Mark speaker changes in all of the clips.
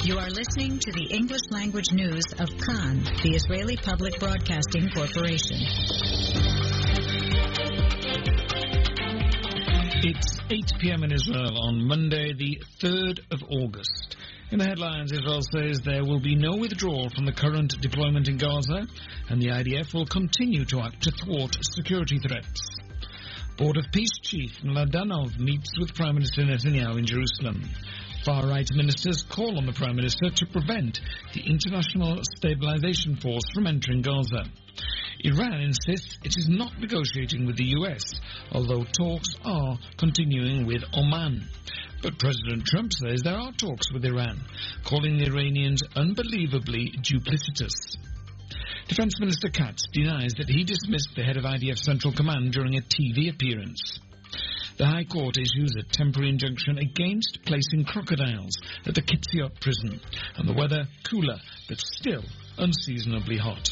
Speaker 1: You are listening to the English language news of Kan, the Israeli Public Broadcasting Corporation.
Speaker 2: It's 8 p.m. in Israel on Monday, the 3rd of August. In the headlines, Israel says there will be no withdrawal from the current deployment in Gaza, and the IDF will continue to act to thwart security threats. Board of Peace Chief Ladanov meets with Prime Minister Netanyahu in Jerusalem. Far-right ministers call on the Prime Minister to prevent the International Stabilization Force from entering Gaza. Iran insists it is not negotiating with the US, although talks are continuing with Oman. But President Trump says there are talks with Iran, calling the Iranians unbelievably duplicitous. Defense Minister Katz denies that he dismissed the head of IDF Central Command during a TV appearance. The High Court issues a temporary injunction against placing crocodiles at the Kitsiot prison, and the weather cooler but still unseasonably hot.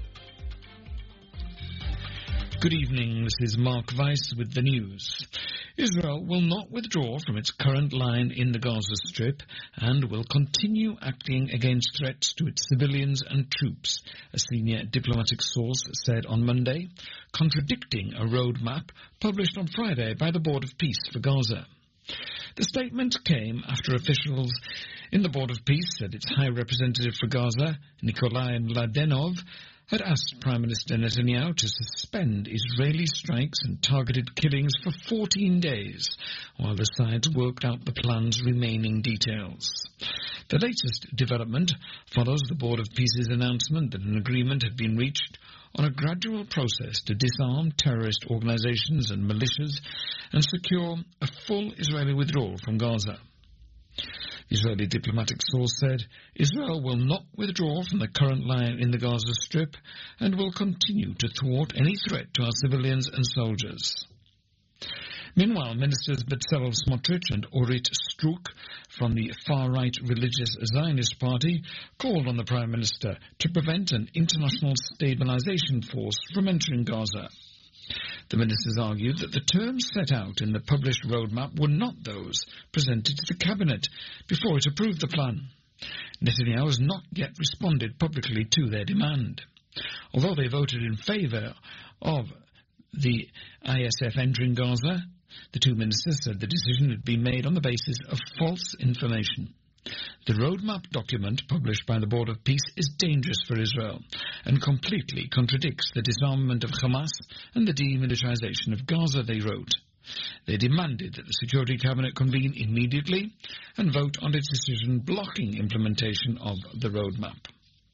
Speaker 2: Good evening, this is Mark Weiss with the news. Israel will not withdraw from its current line in the Gaza Strip and will continue acting against threats to its civilians and troops, a senior diplomatic source said on Monday, contradicting a roadmap published on Friday by the Board of Peace for Gaza. The statement came after officials in the Board of Peace said its High Representative for Gaza, Nikolai Mladenov, had asked Prime Minister Netanyahu to suspend Israeli strikes and targeted killings for 14 days, while the sides worked out the plan's remaining details. The latest development follows the Board of Peace's announcement that an agreement had been reached on a gradual process to disarm terrorist organizations and militias and secure a full Israeli withdrawal from Gaza. The Israeli diplomatic source said Israel will not withdraw from the current line in the Gaza Strip and will continue to thwart any threat to our civilians and soldiers. Meanwhile, Ministers Bezalel Smotrich and Orit Struk from the far-right religious Zionist Party called on the Prime Minister to prevent an international stabilization force from entering Gaza. The ministers argued that the terms set out in the published roadmap were not those presented to the cabinet before it approved the plan. Netanyahu has not yet responded publicly to their demand. Although they voted in favour of the ISF entering Gaza, the two ministers said the decision had been made on the basis of false information. The roadmap document published by the Board of Peace is dangerous for Israel and completely contradicts the disarmament of Hamas and the demilitarization of Gaza, they wrote. They demanded that the Security Cabinet convene immediately and vote on its decision blocking implementation of the roadmap.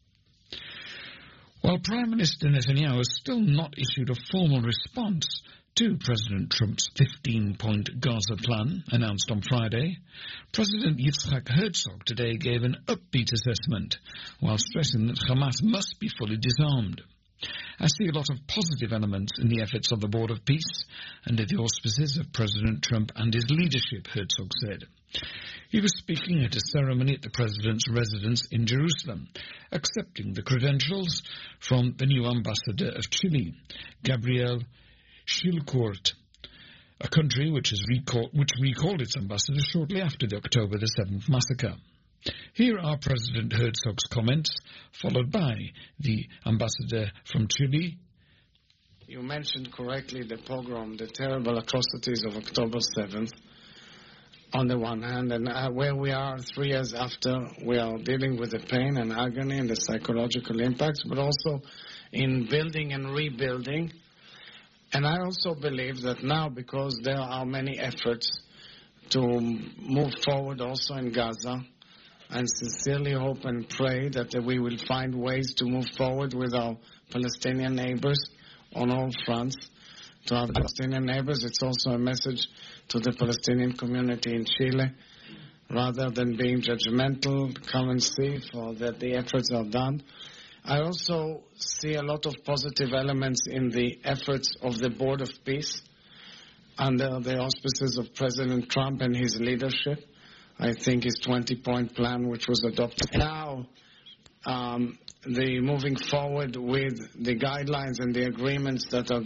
Speaker 2: While Prime Minister Netanyahu has still not issued a formal response to President Trump's 15-point Gaza plan announced on Friday, President Yitzhak Herzog today gave an upbeat assessment while stressing that Hamas must be fully disarmed. I see a lot of positive elements in the efforts of the Board of Peace under the auspices of President Trump and his leadership, Herzog said. He was speaking at a ceremony at the president's residence in Jerusalem, accepting the credentials from the new ambassador of Chile, Gabriel Shilcourt, a country which recalled its ambassador shortly after the October the 7th massacre. Here are President Herzog's comments, followed by the ambassador from Chile.
Speaker 3: You mentioned correctly the pogrom, the terrible atrocities of October 7th, on the one hand, and where we are 3 years after, we are dealing with the pain and agony and the psychological impacts, but also in building and rebuilding. And I also believe that now, because there are many efforts to move forward also in Gaza, I sincerely hope and pray that we will find ways to move forward with our Palestinian neighbors on all fronts. To our Palestinian neighbors, it's also a message to the Palestinian community in Chile. Rather than being judgmental, come and see for that the efforts are done. I also see a lot of positive elements in the efforts of the Board of Peace under the auspices of President Trump and his leadership. I think his 20-point plan, which was adopted now, the moving forward with the guidelines and the agreements that are